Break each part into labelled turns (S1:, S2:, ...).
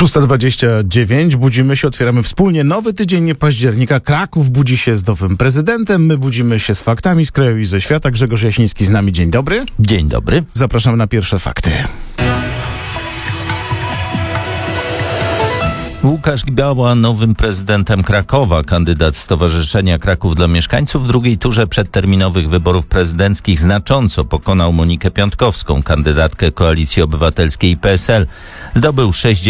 S1: 6:29. Budzimy się, otwieramy wspólnie nowy tydzień października. Kraków budzi się z nowym prezydentem. My budzimy się z faktami z kraju i ze świata. Grzegorz Jasiński z nami. Dzień dobry.
S2: Dzień dobry.
S1: Zapraszamy na pierwsze fakty.
S2: Łukasz Gibała nowym prezydentem Krakowa. Kandydat Stowarzyszenia Kraków dla Mieszkańców w drugiej turze przedterminowych wyborów prezydenckich znacząco pokonał Monikę Piątkowską, kandydatkę Koalicji Obywatelskiej i PSL. Zdobył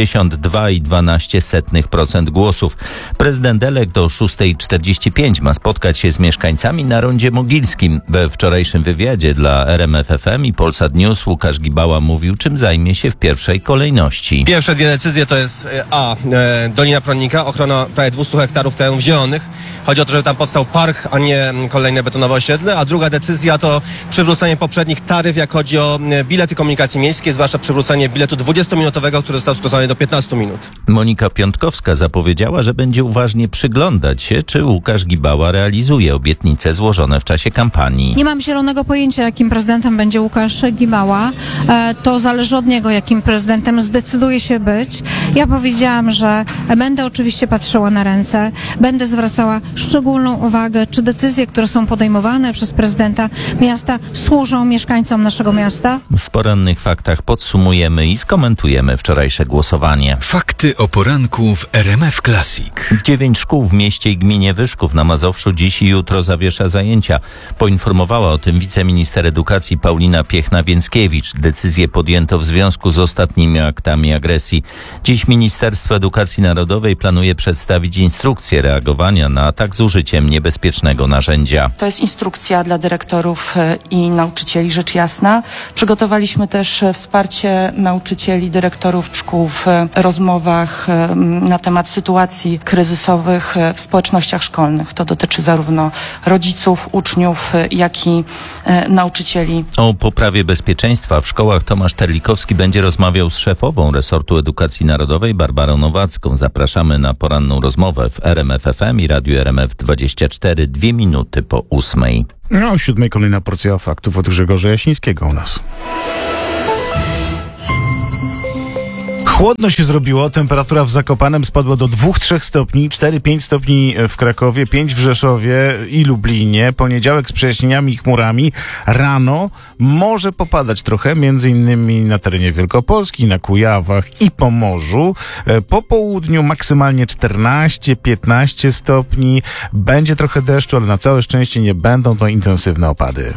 S2: 62,12% głosów. Prezydent elekt o 6:45 ma spotkać się z mieszkańcami na Rondzie Mogilskim. We wczorajszym wywiadzie dla RMF FM i Polsat News Łukasz Gibała mówił, czym zajmie się w pierwszej kolejności.
S3: Pierwsze dwie decyzje to jest Dolina Pronnika, ochrona prawie 200 hektarów terenów zielonych. Chodzi o to, żeby tam powstał park, a nie kolejne betonowe osiedle. A druga decyzja to przywrócenie poprzednich taryf, jak chodzi o bilety komunikacji miejskiej, zwłaszcza przywrócenie biletu 20-minutowego, który został skrócony do 15 minut.
S2: Monika Piątkowska zapowiedziała, że będzie uważnie przyglądać się, czy Łukasz Gibała realizuje obietnice złożone w czasie kampanii.
S4: Nie mam zielonego pojęcia, jakim prezydentem będzie Łukasz Gibała. To zależy od niego, jakim prezydentem zdecyduje się być. Ja powiedziałam, że będę oczywiście patrzyła na ręce, będę zwracała szczególną uwagę, czy decyzje, które są podejmowane przez prezydenta miasta, służą mieszkańcom naszego miasta.
S2: W porannych faktach podsumujemy i skomentujemy wczorajsze głosowanie.
S5: Fakty o poranku w RMF Classic.
S2: 9 szkół w mieście i gminie Wyszków na Mazowszu dziś i jutro zawiesza zajęcia. Poinformowała o tym wiceminister edukacji Paulina Piechna-Więckiewicz. Decyzję podjęto w związku z ostatnimi aktami agresji. Dziś Ministerstwo Edukacji Narodowej planuje przedstawić instrukcję reagowania na atak z użyciem niebezpiecznego narzędzia.
S6: To jest instrukcja dla dyrektorów i nauczycieli, rzecz jasna. Przygotowaliśmy też wsparcie nauczycieli, dyrektorów szkół w rozmowach na temat sytuacji kryzysowych w społecznościach szkolnych. To dotyczy zarówno rodziców, uczniów, jak i nauczycieli.
S2: O poprawie bezpieczeństwa w szkołach Tomasz Terlikowski będzie rozmawiał z szefową resortu edukacji narodowej Barbarą Nowacką. Zapraszamy na poranną rozmowę w RMF FM i Radiu RMF24, 2 minuty po 8:00.
S1: No, o 7:00 kolejna porcja faktów od Grzegorza Jasińskiego u nas. Chłodno się zrobiło, temperatura w Zakopanem spadła do 2-3 stopni, 4-5 stopni w Krakowie, 5 w Rzeszowie i Lublinie. Poniedziałek z przejaśnieniami i chmurami. Rano może popadać trochę, między innymi na terenie Wielkopolski, na Kujawach i Pomorzu. Po południu maksymalnie 14-15 stopni. Będzie trochę deszczu, ale na całe szczęście nie będą to intensywne opady.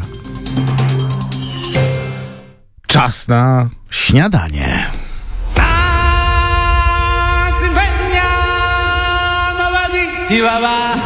S1: Czas na śniadanie.
S7: Chihuahua.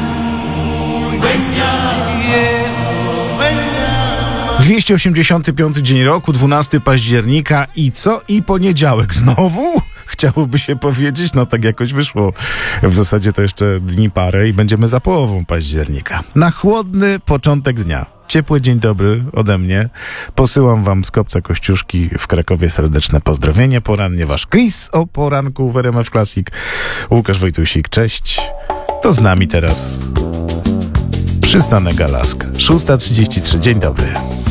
S1: 285 dzień roku, 12 października i co? I poniedziałek znowu? Chciałoby się powiedzieć, no tak jakoś wyszło. W zasadzie to jeszcze dni parę i będziemy za połową października. Na chłodny początek dnia. Ciepły dzień dobry ode mnie. Posyłam wam z Kopca Kościuszki w Krakowie serdeczne pozdrowienie porannie. Wasz Chris o poranku w RMF Classic. Łukasz Wojtusik, cześć. To z nami teraz Przystanek Alaska. 6:33. Dzień dobry.